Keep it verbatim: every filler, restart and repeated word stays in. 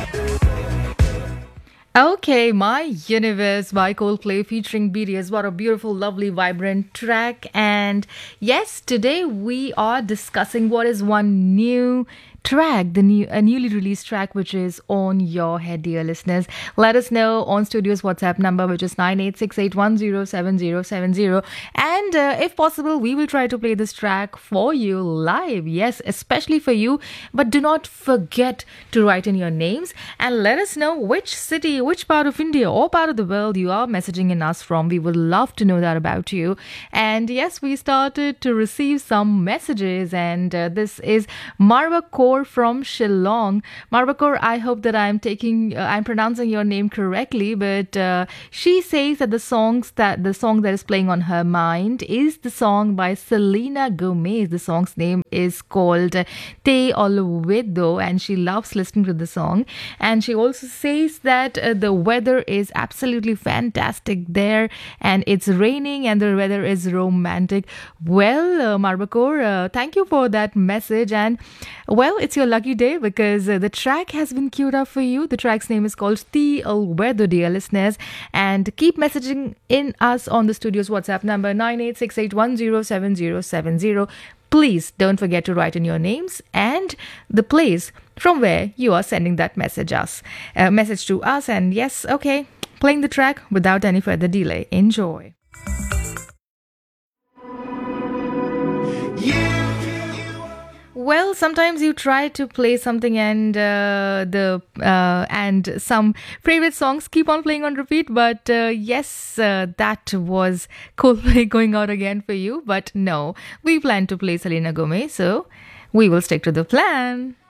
Okay, My Universe by Coldplay featuring B T S. What a beautiful, lovely, vibrant track. And yes, today we are discussing what is one new track, the new a newly released track which is on your head, dear listeners. Let us know on Studio's WhatsApp number, which is nine eight six eight one zero seven zero seven zero. And uh, if possible, we will try to play this track for you live. Yes, especially for you. But do not forget to write in your names and let us know which city, which part of India or part of the world you are messaging in us from. We would love to know that about you. And yes, we started to receive some messages, and uh, this is Marwa Kaur from Shillong. Marwa Kaur, I hope that I'm taking, uh, I'm pronouncing your name correctly, but uh, she says that the songs that the song that is playing on her mind is the song by Selena Gomez. The song's name is called Te Olvido, and she loves listening to the song. And she also says that uh, the weather is absolutely fantastic there, and it's raining, and the weather is romantic. Well, uh, Marwa Kaur, uh, thank you for that message. And well, it's your lucky day because uh, the track has been queued up for you. The track's name is called Te Olvido, dear listeners. And keep messaging in us on the studio's WhatsApp number nine eight six eight one zero seven zero seven zero. Please don't forget to write in your names and the place from where you are sending that message us, uh, message to us. And yes, okay, playing the track without any further delay. Enjoy. Well, sometimes you try to play something and uh, the uh, and some favorite songs keep on playing on repeat. But uh, yes, uh, that was Coldplay going out again for you. But no, we plan to play Selena Gomez, so we will stick to the plan.